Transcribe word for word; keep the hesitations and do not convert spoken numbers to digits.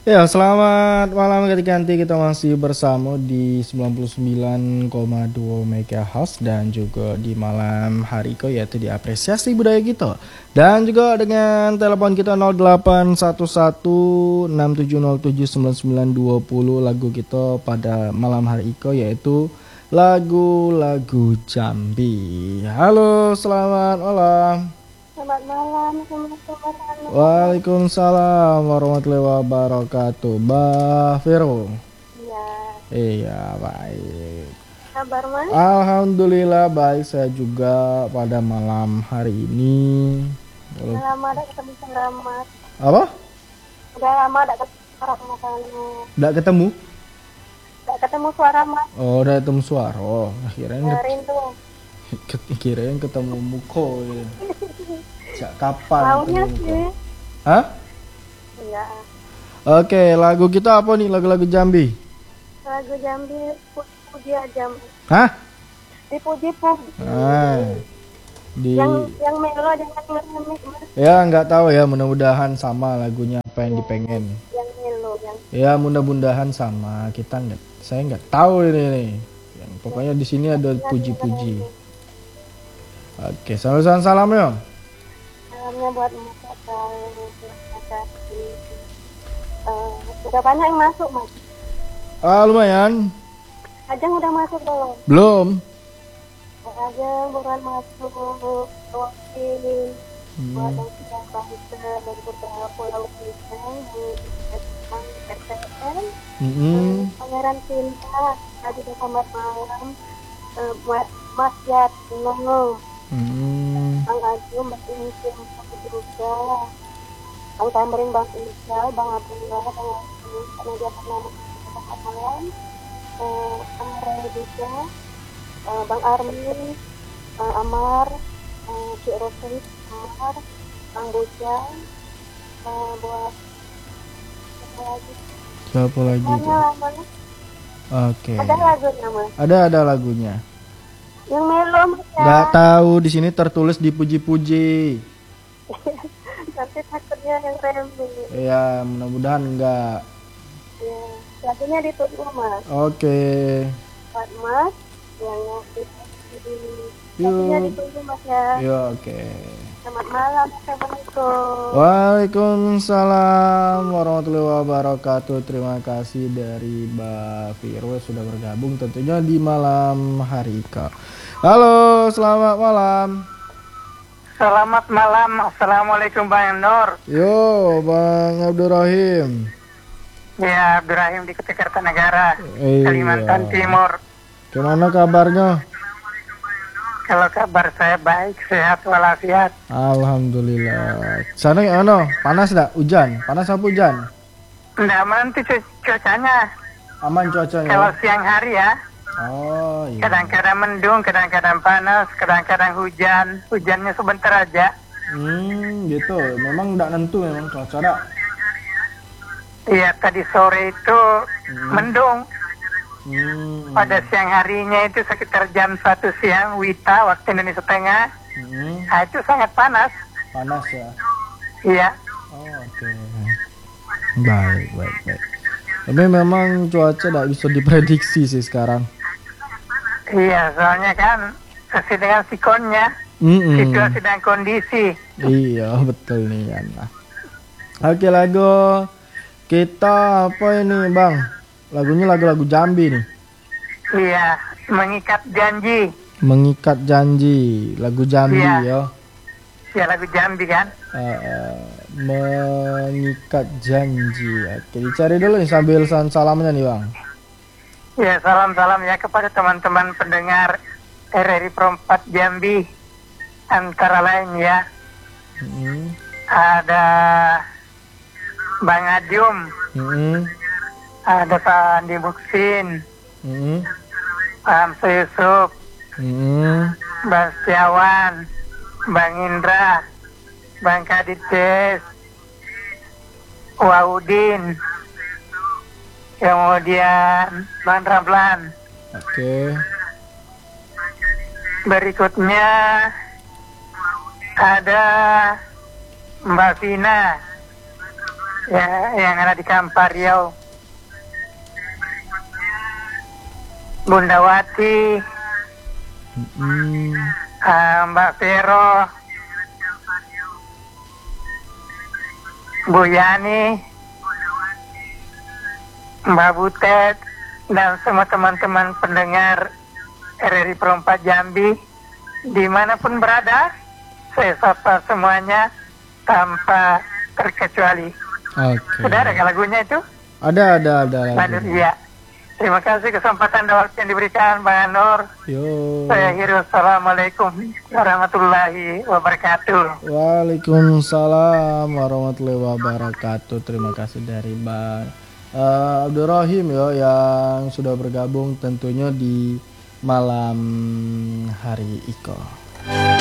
Ya, selamat malam ketika nanti kita masih bersama di sembilan puluh sembilan koma dua MHz dan juga di malam hari ko yaitu di apresiasi budaya kita. Dan juga dengan telepon kita nol delapan satu satu enam tujuh nol tujuh sembilan sembilan dua nol lagu kita pada malam hari ko yaitu lagu-lagu Jambi. Halo, selamat malam. Selamat malam, Assalamualaikum. Waalaikumsalam warahmatullahi wabarakatuh. Mbak Vero. Iya. Iya, baik. Kabar Mas? Alhamdulillah baik, saya juga pada malam hari ini. Udah lama ada ketemu sama Mas. Apa? Udah lama ada ketemu suara Mas. Udah ketemu? Udah ketemu suara Mas. Oh, udah ketemu suara. Oh, akhirnya Ya, rindu. kirain ketemu muko ya. Sejak kapan Maunya ketemu muko? sih. Hah? Iya. Oke, lagu kita apa nih? Lagu-lagu Jambi. Lagu Jambi puji aja Mas. Hah? Dipuji-puji. Ah. Di Yang yang melo jangan ngeremek Mas. Ya nggak tahu ya, mudah-mudahan sama lagunya apa yang dipengen. Yang melo yang Ya mudah-mudahan sama, kita nggak, saya nggak tahu ini nih. Yang pokoknya di sini ada puji-puji. Oke, salam salam ya. salamnya buat Mas Akal. Terima kasih. Eh, udah banyak yang masuk Mas. Ah lumayan. Ajeng udah masuk belum? Belum. Ajeng bukan masuk wakil Hmm. buat yang sudah bangsa dari beberapa lukisan di Jepang R T N, Hmm. Pangeran Cinta, tadi selamat malam, eh, buat Mas Yatno, Hmm. Bang Aju, Mbak Insim, juga, Bang Tamrin, Bang Iqbal, Bang Abdullah, Bang Aju, karena dia pernah selamat malam, eh, Bang Ray juga, eh, Bang Armin, eh, Amar, eh, Cik Rosin, Amar, Bang Bujang, eh, buat apa lagi? Siapa lagi Mana tuh? mana? Oke. Ada lagunya Mas. Ada ada lagunya. Yang melo Mas ya. Nggak tahu, di sini tertulis dipuji-puji. Nanti takutnya yang remeh. Ya mudah-mudahan enggak. Ya, lagunya ditunggu Mas. Oke. Buat Mas yang ngasih Yuk. lagunya ditunggu Mas ya. Ya oke. Selamat malam, Assalamualaikum. Waalaikumsalam warahmatullahi wabarakatuh. Terima kasih dari Mbak Viro sudah bergabung tentunya di malam hari Kak. Halo, selamat malam. Selamat malam, Assalamualaikum Bang Nur. Yo, Bang Abdurrahim. Ya, Abdurrahim di Kota Kartanegara, Iya. Kalimantan Timur. Gimana kabarnya? Kalau kabar saya baik, sehat walafiat. Alhamdulillah. Sana gimana? Panas enggak? Hujan? Panas apa hujan? Nggak menentu cu- cuacanya. Aman cuacanya? Kalau siang hari ya, Oh iya. kadang-kadang mendung, kadang-kadang panas, kadang-kadang hujan. Hujannya sebentar aja. Hmm, gitu. Memang enggak nentu memang cuaca dak. Iya, tadi sore itu mendung. Hmm. Pada siang harinya itu sekitar jam satu siang, Wita, waktu Indonesia Tengah. Hmm. Nah, itu sangat panas. Panas ya. Iya. Oh, oke. Baik, baik, baik. Tapi memang cuaca tidak bisa diprediksi sih sekarang. Iya, soalnya kan sesuai dengan sikonnya, Mm-mm. situasi dan kondisi. Iya, betul nih kan. Oke, lagu kita apa ini, Bang? Lagunya lagu-lagu Jambi nih. Iya, mengikat janji. Mengikat janji, lagu Jambi Iya. ya. Ya, lagu Jambi kan. Eh, eh, mengikat janji. Oke, dicari dulu nih sambil san- salamnya nih, Bang. Ya, salam-salam ya kepada teman-teman pendengar R R I Perempat Jambi. Antara lain ya, Mm-mm. ada Bang Adium, Mm-mm. ada Pak Andi Buksin, Mm-mm. Pak Hamsa Yusuf, Mm-mm. Bang Setiawan, Bang Indra, Bang Kadites, Waudin, kemudian Bang Ramlan. Oke. Berikutnya ada Mbak Vina, ya, yang ada di Kampar Riau. Bunda Wati, Hmm, uh, Mbak Vero, Bu Yani, Mbak Butet, dan semua teman-teman pendengar R R I Perempat Jambi, dimanapun berada, saya sapa semuanya tanpa terkecuali. Oke. Sudah ada nggak lagunya itu? Ada, ada, ada. Lanjut, lagunya. iya. Terima kasih kesempatan dan waktu yang diberikan, Bang Anur. Yo. Saya akhiri, assalamualaikum warahmatullahi wabarakatuh. Waalaikumsalam warahmatullahi wabarakatuh. Terima kasih dari Bang uh, Abdul Rahim yo yang sudah bergabung tentunya di malam hari Iko.